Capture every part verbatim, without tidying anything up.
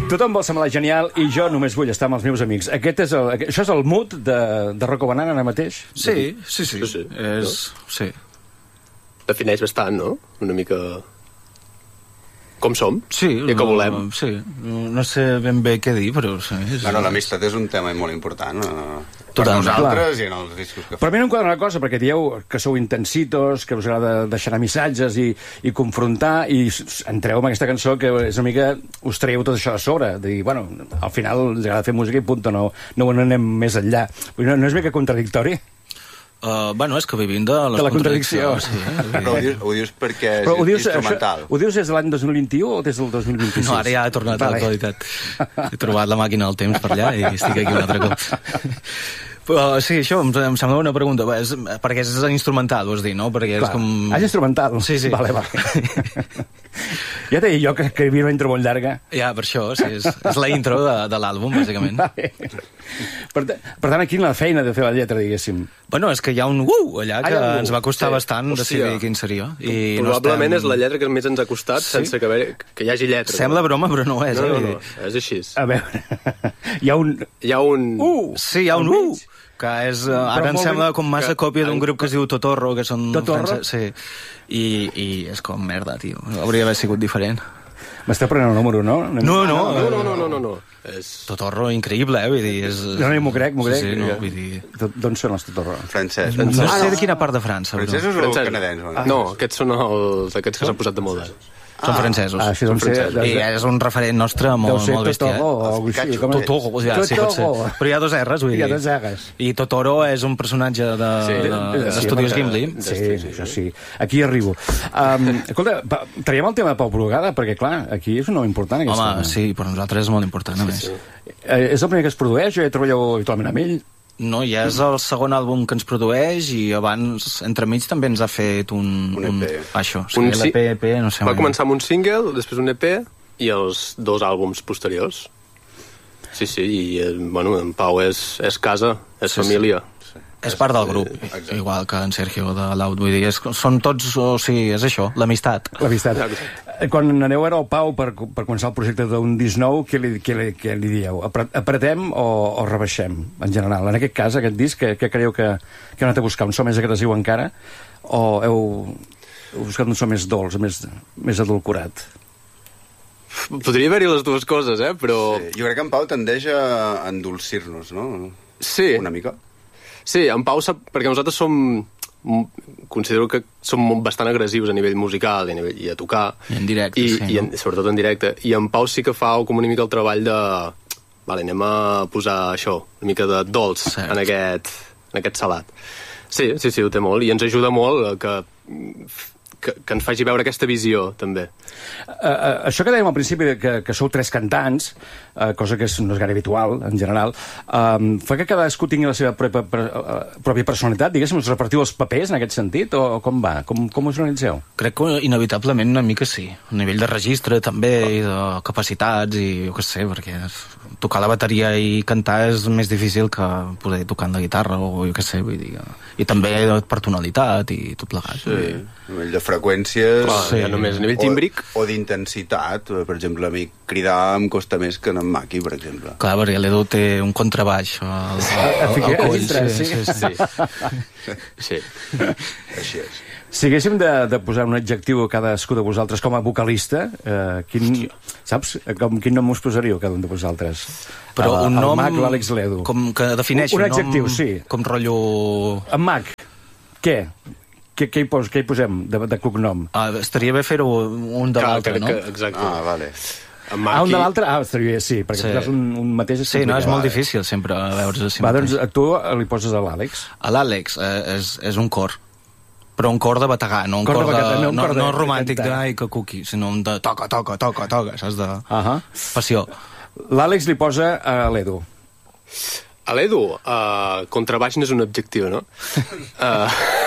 Tothom vol semblar genial i jo només vull estar amb els meus amics. Aquest és el, això és el mood de, de Rocco Banana ara mateix? Sí, sí, sí. Sí, sí. És, sí. Defineix bastant, no? Una mica... Com som? Sí. I què volem? No, sí. No sé ben bé què dir, però... Sí, és... Bueno, l'amistat és un tema molt important. Eh? Per Totalment. nosaltres Clar. i en els discos que Però a fem. mi no em quadra una cosa, perquè dieu que sou intensitos, que us agrada deixar missatges i, i confrontar, i s- entreu amb aquesta cançó que és una mica... us traieu tot això a sobre. De dir, bueno, al final ens agrada fer música i punt, no, no anem més enllà. No, no és bé que contradictori? Uh, bueno, és que vivim de les De la contradicció. contradiccions, Però ho dius, ho dius perquè és Però ho dius, instrumental. això, ho dius des de l'any dos mil vint-i-u o des del dos mil vint-i-sis? No, ara ja he tornat vale. a l'actualitat. He trobat la màquina del temps per allà i estic aquí un altre cop. Però sí, això em, em sembla una pregunta. Bé, és, perquè és instrumental, vols dir, no? Perquè Clar. és com... Ah, és instrumental? Sí, sí. Vale, vale. Ja t'he dit jo que, que hi havia una intro molt llarga. Ja, per això, sí, és, és la intro de, de l'àlbum, bàsicament. Vale. Per, ta- per tant, aquí la feina de fer la lletra, diguéssim. Bueno, és que hi ha un uh allà que Ah, hi ha un ens va costar sí. bastant Hòstia. decidir quin seria. I Probablement no és la lletra que més ens ha costat Sí. sense que, haver, que hi hagi lletra. Sembla no? broma, però no és. No, eh? no, Vull no, dir, és així. A veure, hi ha un... Hi ha un... Uh! Sí, hi ha un uh, que és, uh, ara em molt sembla ben- com massa que- còpia d'un grup que es diu Totorro, que són... Totorro? francesos, sí. I, I és com merda, tio. Hauria d'haver sigut diferent. M'esteu prenent el número, no? No, no. No, no, no, no, no, no. És... Totorro increïble, eh? Vull dir, és... No, no, m'ho crec, m'ho crec. Sí, sí, no, vull dir... D'on són els Totorro? Francès. No sé de quina part de França, però... Francesos o Francès. canadencs? Ah. No, aquests són els aquests que s'han posat de moda. Són francesos. Ah, així doncs... francesos. Deu I ser, és un referent nostre deu molt, ser molt bèstia. Totorro o Eh? alguna cosa així. Totorro. com- Totoro, ja, sí, pot ser. Totorro. Però hi ha dos R's, vull dir. Hi ha dos R's. I Totoro és un personatge de, Sí. de, Sí, d'Estudios sí, Gimli. Sí, això sí. Aquí arribo. Um, escolta, pa- traiem el tema de Pau Brugada, perquè, clar, aquí és un nom important. Aquesta. Home, sí, per nosaltres és molt important, a més. Eh, és el primer que es produeix? Jo ja treballo habitualment amb ell. No, ja és el segon àlbum que ens produeix i abans, entremig, també ens ha fet un... Un E P. Això, sí, Un l'E si- P, E P, no sé. Va mai. començar amb un single, després un E P i els dos àlbums posteriors. Sí, sí, i eh, bueno, en Pau és, és casa, és Sí, sí. família. És part del grup, Exacte. igual que en Sergio de l'Aut, vull dir, és, són tots, o sigui, és això, l'amistat. L'amistat. Eh, Quan aneu ara al Pau per, per començar el projecte d'un disc nou, què li, què li, què li dieu? Apre- Apretem o, o rebaixem, en general? En aquest cas, aquest disc, què, què creieu que, que heu anat a buscar? Un so més agressiu encara? O heu, heu buscat un so més dolç, més, més adulcorat? Podria haver-hi les dues coses, eh? Però... Sí. Jo crec que en Pau tendeix a endolcir-nos, no? Sí, Una mica. sí, en Pau sap... Perquè nosaltres som... Considero que som bastant agressius a nivell musical i a, nivell, i a tocar. I en directe, I, sí, i no? en, sobretot en directe. I en Pau sí que fa com una mica el treball de... Vale, anem a posar això, una mica de dolç Cert. en aquest, en aquest salat. Sí, sí, sí, ho té molt. I ens ajuda molt a que, que, que ens faci veure aquesta visió, també. Uh, uh, això que dèiem al principi, de que, que sou tres cantants, uh, cosa que és, no és gaire habitual, en general, um, fa que cadascú tingui la seva pròpia, per, uh, pròpia personalitat, diguéssim, us repartiu els papers en aquest sentit, o, o com va? Com, com us organitzeu? Crec que inevitablement una mica sí. A nivell de registre també, i de capacitats, i jo què sé, perquè tocar la bateria i cantar és més difícil que poder tocar en la guitarra, o jo què sé, vull dir. I també per tonalitat i tot plegat. Sí. A nivell de freqüències... Clar, Sí. ja només a nivell tímbric. O, o d'intensitat. Per exemple, a mi cridar em costa més que en Maki, per exemple. Clar, perquè l'Edu té un contrabaix al, al, al, Fiquem- al coll. dintre, Sí, sí. sí, sí. Sí. Així és. Si haguéssim de, de posar un adjectiu a cadascú de vosaltres com a vocalista, eh, quin, saps? Com, quin nom us posaríeu cada un de vosaltres? Però El- un el nom Mac, l'Àlex Ledo. com que defineixi Un un adjectiu, nom sí. com rotllo... En Mac, què? Què, què, hi, pos, què hi posem de, de cognom? Ah, estaria bé fer-ho un de Clar, l'altre, crec no? que- exacte. Ah, vale. En Ah, un Maki... de l'altre? Ah, estaria bé, sí, perquè Sí. sí. un, un mateix... Sí, no, és molt complicat. difícil sempre veure's a si Va, doncs mateix. tu li poses a l'Àlex. A l'Àlex eh, és, és un cor, però un cor de bategar, no un Cor cor, de de, bategar, no un no, cor de- no de romàntic cantar. d'ai que cuqui, sinó un de toca, toca, toca, toca, saps? De Ahà. passió. L'Àlex li posa a l'Edu. A l'Edu, uh, contrabaix no és un objectiu, no? Uh...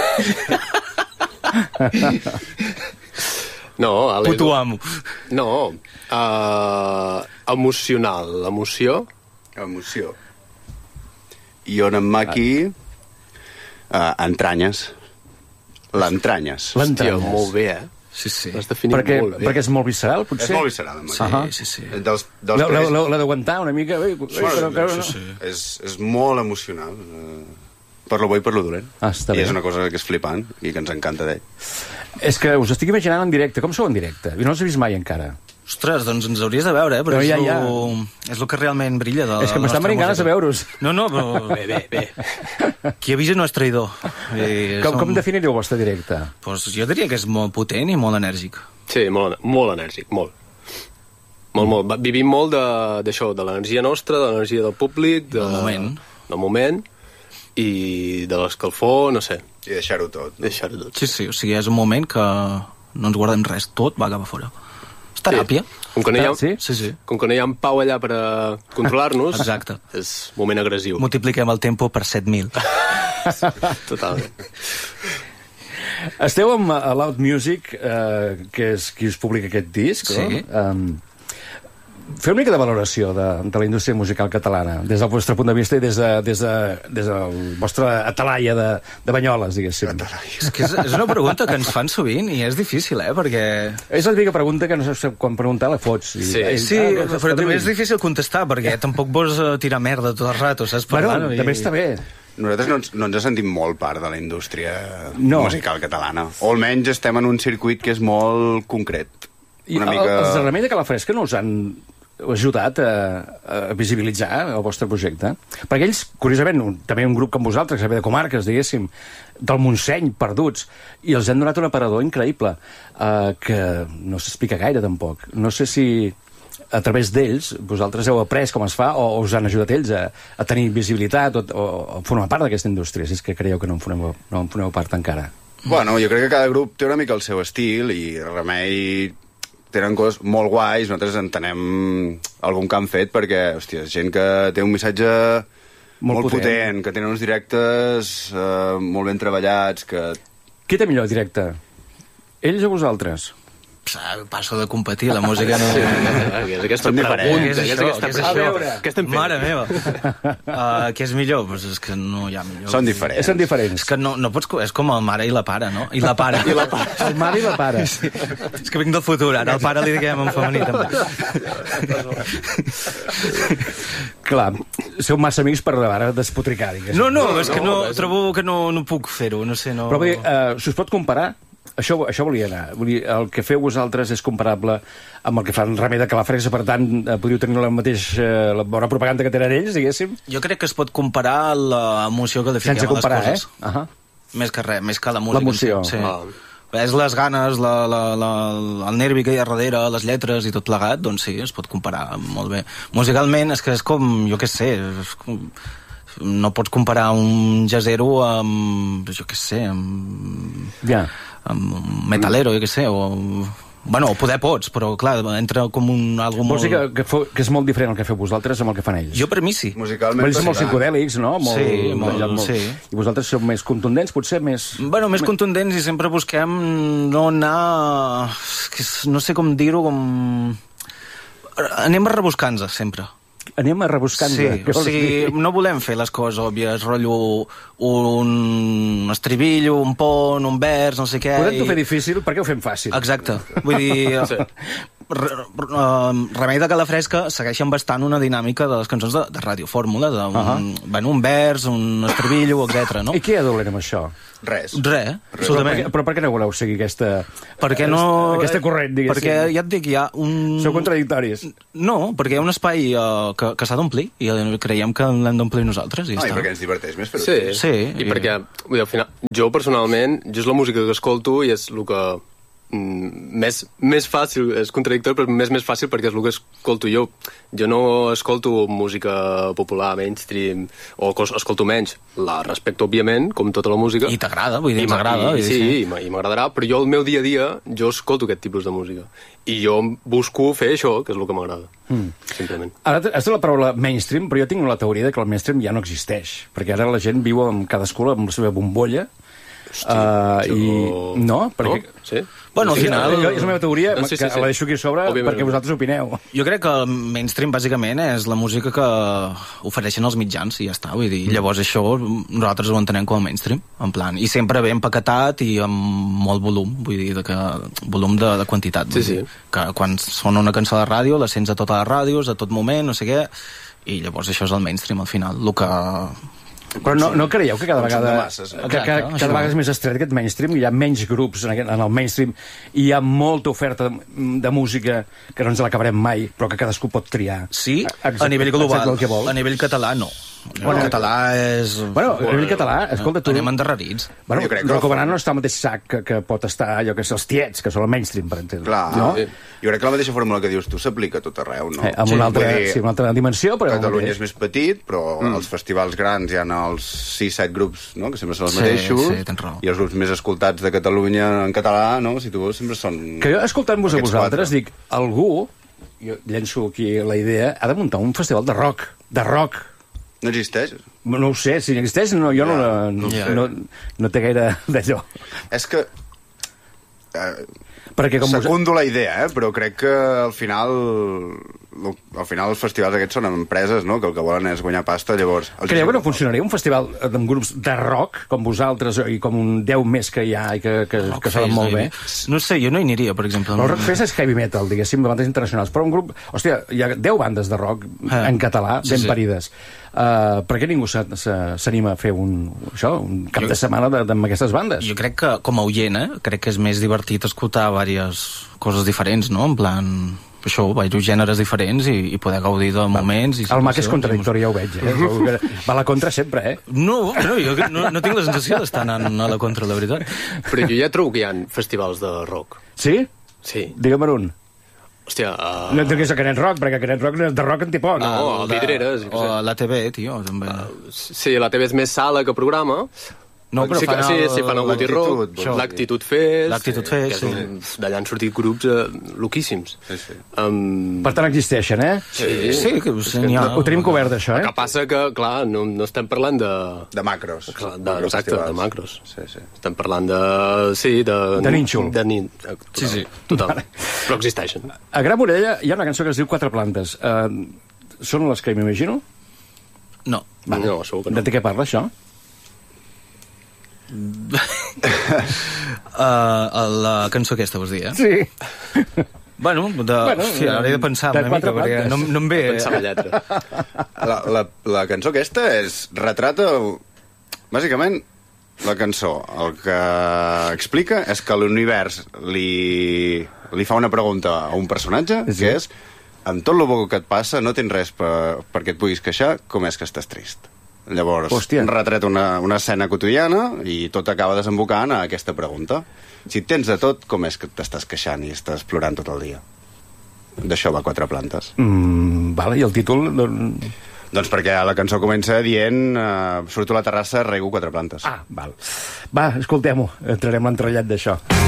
no, a l'Edu... Puto amo. No, uh, emocional, emoció. Emoció. I on en Maki... Uh, entranyes. L'entranyes. Hòstia, L'entranyes. molt bé, eh? Sí, sí. L'has definit Perquè, molt bé. perquè és molt visceral, potser? És molt visceral, en Sí, Maki. sí, sí. Dels, dels L'heu- tres... l'heu- L'heu d'aguantar una mica? Ui, ui, però, però, sí, no. sí. És, és molt emocional, eh, per lo bo i per lo dolent. Ah, està I bé. és una cosa que és flipant i que ens encanta d'ell. És que us estic imaginant en directe. Com sou en directe? Jo no els he vist mai encara. Ostres, doncs ens hauries de veure, eh? Però, Però és, ja, lo, ja. és el que realment brilla de És que la m'estan nostra venint ganes música. de veure-us. No, no, però bé, bé, bé. Qui avisa no és traïdor. I Com, som- com definiríeu el vostre directe? Pues jo diria que és molt potent i molt enèrgic. Sí, molt, molt enèrgic, molt. Molt, molt. Va- Vivim molt de- d'això, de, de l'energia nostra, de l'energia del públic, de, Del moment. del moment, i de l'escalfor, no sé, I deixar-ho tot. deixar-ho tot. Sí, sí, o sigui, és un moment que no ens guardem res, tot va cap a fora. És teràpia. Sí. Com que no hi ha, Sí? Sí, sí. com que no hi ha en Pau allà per a controlar-nos, Exacte. és moment agressiu. Multipliquem el tempo per set mil. Totalment. Esteu amb uh, Loud Music, eh, que és qui us publica aquest disc, Sí. no? Um, feu una mica de valoració de, de la indústria musical catalana, des del vostre punt de vista i des de, des de, des del vostre atalaia de, de Banyoles, diguéssim. És que és, és una pregunta que ens fan sovint i és difícil, eh? Perquè... És la típica pregunta que no saps quan preguntar la fots. I, Sí. eh, Sí, ah, però està també bé. és difícil contestar, perquè tampoc vols eh, tirar merda tot el rato, saps? Bueno, Parlant, i- també està bé. Nosaltres no ens, no ens sentim molt part de la indústria No. musical catalana. O almenys estem en un circuit que és molt concret. I Una el, mica... els de Remei de Calafresca no us han ajudat a, a visibilitzar el vostre projecte? Perquè ells, curiosament, un, també un grup com vosaltres, que ve de comarques, diguéssim, del Montseny, perduts, i els han donat un aparador increïble, eh, que no s'explica gaire, tampoc. No sé si a través d'ells vosaltres heu après com es fa o us han ajudat ells a, a tenir visibilitat o, o, o formar part d'aquesta indústria, si és que creieu que no en formeu, no en formeu part encara. Bueno, jo crec que cada grup té una mica el seu estil i Remei tenen coses molt guais, nosaltres entenem algun que han fet perquè, hòstia, és gent que té un missatge Molt molt, molt potent. potent, que tenen uns directes eh, molt ben treballats, que... Qui té millor directe? Ells o vosaltres? Psa, passo de competir, la música no... Què és aquesta Són pregunta? diferents. Què és això? Què és pregunta? això? A veure, què estem fent? Mare meva. Uh, què és millor? Pues és que no hi ha millor. Són diferents. Són diferents. És que no, no pots... És com el mare i la pare, no? I la pare. I la pare. El mare i la pare. Sí. És que vinc del futur, ara al pare li diguem en femení, també. Clar, sou massa amics per ara despotricar, diguéssim. No, no, és que no, no, és- trobo que no, no puc fer-ho, no sé, no... Però vull dir, uh, s'us pot comparar? Això, això volia anar. Vull dir, el que feu vosaltres és comparable amb el que fan Remei de Calafresca, per tant, eh, podríeu tenir la mateixa la bona propaganda que tenen ells, diguéssim? Jo crec que es pot comparar l'emoció que li fiquem Sense comparar, a les eh? coses. Uh -huh. Més que res, més que la música. L'emoció. en si. Sí. Ah. És les ganes, la, la, la, el nervi que hi ha darrere, les lletres i tot plegat, doncs sí, es pot comparar molt bé. Musicalment és que és com, jo què sé, és com, no pots comparar un jazzero amb, jo què sé, amb, Ja. amb un metalero, jo què sé, o... Bueno, poder pots, però clar, entra com un... Algo Vols molt... dir que, que, feu, que és molt diferent el que feu vosaltres amb el que fan ells? Jo per mi sí. Musicalment... Ells són molt passarà. psicodèlics, no? Molt, Sí, molt, molt, sí. I vosaltres sou més contundents, potser més... Bueno, més contundents i sempre busquem no anar... és que és- no sé com dir-ho, com... Anem rebuscant-nos, sempre. Anem a rebuscant. Sí, o sigui, no volem fer les coses òbvies, rotllo un estribillo, un pont, un vers, no sé què... Podem-t'ho i- fer difícil, per què ho fem fàcil? Exacte. Vull dir, Sí. r- r- uh, Remei de Calafresca segueixen bastant una dinàmica de les cançons de, de Ràdio Fórmula, de un, Ahà. bueno, un vers, un estribillo, etcètera. No? I què hi ha dolent amb això? Res. Res, Però per, absolutament. què, però per què no voleu seguir aquesta, Perquè no... aquesta corrent, diguéssim? Perquè ja et dic, hi ha un... Sou contradictoris. No, perquè hi ha un espai uh, que, que s'ha d'omplir i uh, creiem que l'hem d'omplir nosaltres i ja No, i està. perquè ens diverteix més fer-ho. Sí, Sí, i i- perquè, vull dir, al final, jo personalment, jo és la música que escolto i és el que mm, més, més fàcil, és contradictori, però més més fàcil perquè és el que escolto jo. Jo no escolto música popular, mainstream, o cos- escolto menys. La respecto, òbviament, com tota la música. I t'agrada, vull dir, I ens m'a- agrada. I, vull dir, sí, i m'a- i m'agradarà, però jo al meu dia a dia, jo escolto aquest tipus de música. I jo busco fer això, que és el que m'agrada. Mm. Simplement. Ara has dit la paraula mainstream, però jo tinc la teoria de que el mainstream ja no existeix, perquè ara la gent viu amb cadascú amb la seva bombolla. Uh, jo- i... No? Perquè... No? Sí? Bueno, al Sí, final... jo- és la meva teoria, No, sí, sí, que sí. la deixo aquí a sobre Òbviament. perquè vosaltres opineu. Jo crec que el mainstream, bàsicament, és la música que ofereixen els mitjans, i ja està. Vull dir, llavors això nosaltres ho entenem com a mainstream, en plan. I sempre ben empaquetat i amb molt volum, vull dir, de que, volum de, de quantitat. Vull Sí, sí. dir, que quan sona una cançó de ràdio, la sents a totes les ràdios, a tot moment, no sé què, i llavors això és el mainstream, al final. El que... Però no, no creieu que cada Consum de vegada, masses, que, no? que, Exacte, cada això. vegada és més estret aquest mainstream, hi ha menys grups en, aquest, en el mainstream, i hi ha molta oferta de, de música que no ens l'acabarem mai, però que cadascú pot triar. Sí, Exacte, a nivell global. exacte el que vol. A nivell català, no. Bueno, el català és... Bueno, a nivell català, escolta, tu... Anem endarrerits. Bueno, Jo crec que Rocco el- Banana no està al mateix sac que, que pot estar allò que és els tiets, que són el mainstream, per entendre. Clar, no? no? Jo crec que la mateixa fórmula que dius tu s'aplica a tot arreu, no? Eh, amb una altra, Vull dir, sí, una altra dimensió, però... Catalunya el és més petit, però mm. als festivals grans hi ha els sis set grups, no?, que sempre són els Sí, mateixos, sí, tens raó. i els grups més escoltats de Catalunya en català, no?, si tu vols, sempre són... Que jo, escoltant-vos a aquests vosaltres, quatre. dic, algú, jo llenço aquí la idea, ha de muntar un festival de rock, de rock. No existeix? No ho sé, si existeix, no, jo Ja, no, no, ja. no, no té gaire d'allò. És que... Eh, Perquè com us... Secundo la idea, eh? Però crec que al final al final els festivals aquests són empreses, no?, que el que volen és guanyar pasta, llavors... els Creieu que no deixen- funcionaria un festival amb grups de rock, com vosaltres, i com un deu més que hi ha, i que, que, que saben molt bé? No sé, jo no hi aniria, per exemple. El Rock Fest és heavy metal, diguéssim, de bandes internacionals, però un grup... Hòstia, hi ha deu bandes de rock Ah. en català, Sí, ben sí. parides. Uh, per què ningú s'ha- s'ha- s'anima a fer un, això, un cap Jo- de setmana de- amb aquestes bandes? Jo crec que, com a oient, eh, crec que és més divertit escoltar diverses coses diferents, no? En plan, això, diversos gèneres diferents i, i poder gaudir de moments... I El Mac és situacions. contradictori, ja ho veig. Eh? Segur que Va a la contra sempre, eh? No, no, jo no, no tinc la sensació d'estar anant a la contra, la veritat. Però jo ja trobo que hi ha festivals de rock. Sí? Sí. Digue'm un. Hòstia... Uh... No et diguis a Canet Rock, perquè Canet Rock no és de rock en tipó. No, No. el Vidreres, jo què O sé. l'A T V, tio, també. Sí, la T V és més sala que programa. No, però sí, que- fan sí, el- sí, fan el Woody Rock, l'Actitud, això. l'Actitud Fest... L'Actitud Fest, que és sí. un- D'allà han sortit grups eh, loquíssims. Sí, sí. Um, Per tant, existeixen, eh? sí, Sí, que sí, n'hi ha... Ho tenim cobert, això, El eh? que passa que, clar, no, no estem parlant de... De macros. Clar, de, Macro exacte, festivals. de macros. Sí, sí. Estem parlant de... Sí, de... De nínxol. De nin... Total, Sí, sí. Total. Però existeixen. A Gran Morella hi ha una cançó que es diu Quatre plantes. Uh, són les que m'imagino? No. Vale. No, segur que no. De què parla, això? Uh, la cançó aquesta, vols dir, eh? Sí. Bueno, de... Bueno, Bueno, sí, hauré de pensar de una mica, quatre perquè plantes. no, no em ve... Pensar la lletra. La, la, la cançó aquesta és retrata... Bàsicament, la cançó el que explica és que l'univers li, li fa una pregunta a un personatge, Sí. que és: amb tot el bo que et passa, no tens res per, perquè et puguis queixar, com és que estàs trist? Llavors, Hòstia. retret una, una escena quotidiana i tot acaba desembocant a aquesta pregunta. Si et tens de tot, com és que t'estàs queixant i estàs plorant tot el dia? D'això va Quatre plantes. Mm, vale, i el títol... Doncs... Doncs perquè la cançó comença dient eh, surto a la terrassa, rego quatre plantes. Ah, val. Va, escoltem-ho. Entrarem l'entrellat d'això.